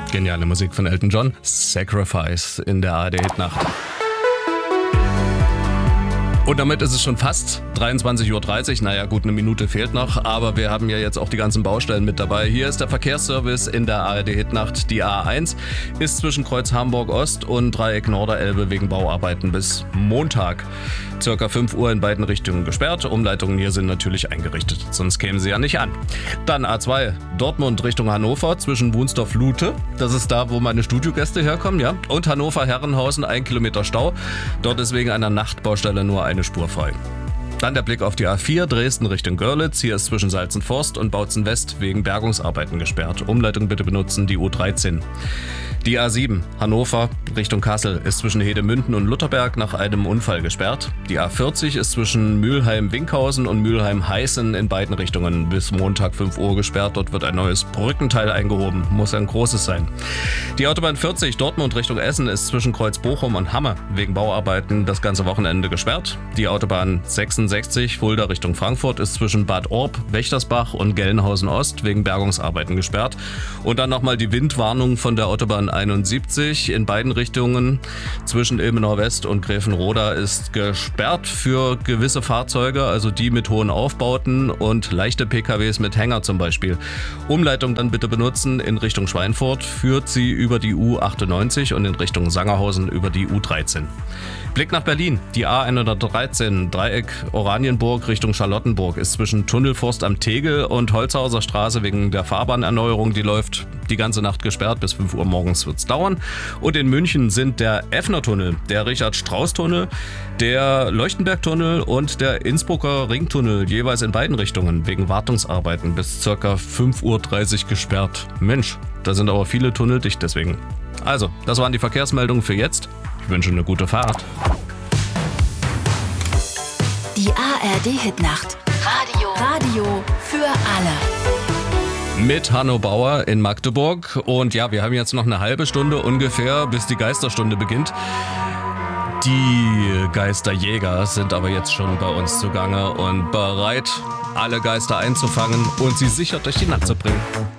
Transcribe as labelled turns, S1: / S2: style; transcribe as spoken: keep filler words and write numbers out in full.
S1: Geniale Musik von Elton John. Sacrifice in der A R D-Hitnacht. Und damit ist es schon fast dreiundzwanzig Uhr dreißig. Naja gut, eine Minute fehlt noch, aber wir haben ja jetzt auch die ganzen Baustellen mit dabei. Hier ist der Verkehrsservice in der A R D-Hitnacht. Die A eins ist zwischen Kreuz Hamburg Ost und Dreieck Norderelbe wegen Bauarbeiten bis Montag. Circa fünf Uhr in beiden Richtungen gesperrt. Umleitungen hier sind natürlich eingerichtet, sonst kämen sie ja nicht an. Dann A zwei Dortmund Richtung Hannover zwischen Wunsdorf-Lute. Das ist da, wo meine Studiogäste herkommen, ja. Und Hannover-Herrenhausen, ein Kilometer Stau. Dort ist wegen einer Nachtbaustelle nur eine Spur frei. Dann der Blick auf die A vier, Dresden Richtung Görlitz. Hier ist zwischen Salzenforst und Bautzen West wegen Bergungsarbeiten gesperrt. Umleitung bitte benutzen, die U dreizehn. Die A sieben, Hannover Richtung Kassel, ist zwischen Hedemünden und Lutherberg nach einem Unfall gesperrt. Die A vierzig ist zwischen Mülheim-Winkhausen und Mülheim-Heißen in beiden Richtungen bis Montag fünf Uhr gesperrt. Dort wird ein neues Brückenteil eingehoben, muss ein großes sein. Die Autobahn vierzig, Dortmund Richtung Essen, ist zwischen Kreuz Bochum und Hamme wegen Bauarbeiten das ganze Wochenende gesperrt. Die Autobahn sechsundsechzig, Fulda Richtung Frankfurt, ist zwischen Bad Orb, Wächtersbach und Gelnhausen Ost wegen Bergungsarbeiten gesperrt. Und dann nochmal die Windwarnung von der Autobahn einundsiebzig in beiden Richtungen zwischen Ilmenau West und Gräfenroda ist gesperrt für gewisse Fahrzeuge, also die mit hohen Aufbauten und leichte P K Ws mit Hänger zum Beispiel. Umleitung dann bitte benutzen in Richtung Schweinfurt, führt sie über die U achtundneunzig und in Richtung Sangerhausen über die U dreizehn. Blick nach Berlin. Die A hundertdreizehn, Dreieck Oranienburg Richtung Charlottenburg, ist zwischen Tunnelforst am Tegel und Holzhauser Straße wegen der Fahrbahnerneuerung. Die läuft die ganze Nacht gesperrt, bis fünf Uhr morgens wird es dauern. Und in München sind der Effner-Tunnel, der Richard-Strauß-Tunnel, der Leuchtenberg-Tunnel und der Innsbrucker Ringtunnel jeweils in beiden Richtungen wegen Wartungsarbeiten bis ca. fünf Uhr dreißig gesperrt. Mensch, da sind aber viele Tunnel dicht deswegen. Also, das waren die Verkehrsmeldungen für jetzt. Ich wünsche eine gute Fahrt.
S2: Die A R D-Hitnacht. Radio. Radio für alle.
S1: Mit Hanno Bauer in Magdeburg. Und ja, wir haben jetzt noch eine halbe Stunde ungefähr, bis die Geisterstunde beginnt. Die Geisterjäger sind aber jetzt schon bei uns zugange und bereit, alle Geister einzufangen und sie sicher durch die Nacht zu bringen.